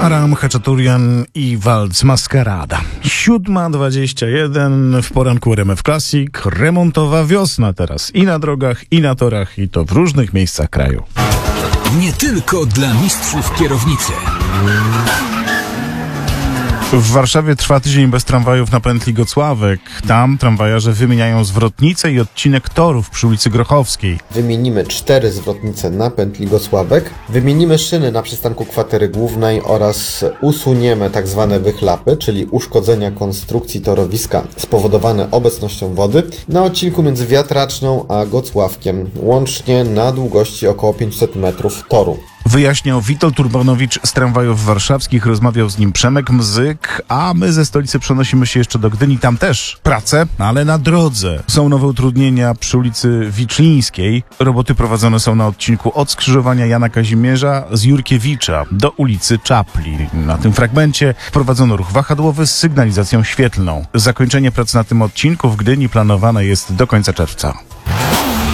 Aram Hachaturian i walc Maskarada. 7:21 w poranku RMF Classic. Remontowa wiosna teraz. I na drogach, i na torach, i to w różnych miejscach kraju. Nie tylko dla mistrzów kierownicy. W Warszawie trwa tydzień bez tramwajów na pętli Gocławek. Tam tramwajarze wymieniają zwrotnice i odcinek torów przy ulicy Grochowskiej. Wymienimy 4 zwrotnice na pętli Gocławek, wymienimy szyny na przystanku Kwatery Głównej oraz usuniemy tzw. wychlapy, czyli uszkodzenia konstrukcji torowiska spowodowane obecnością wody na odcinku między Wiatraczną a Gocławkiem, łącznie na długości około 500 metrów toru. Wyjaśniał Witold Urbanowicz z tramwajów warszawskich, rozmawiał z nim Przemek Mzyk, a my ze stolicy przenosimy się jeszcze do Gdyni. Tam też prace, ale na drodze. Są nowe utrudnienia przy ulicy Wiczlińskiej. Roboty prowadzone są na odcinku od skrzyżowania Jana Kazimierza z Jurkiewicza do ulicy Czapli. Na tym fragmencie wprowadzono ruch wahadłowy z sygnalizacją świetlną. Zakończenie prac na tym odcinku w Gdyni planowane jest do końca czerwca.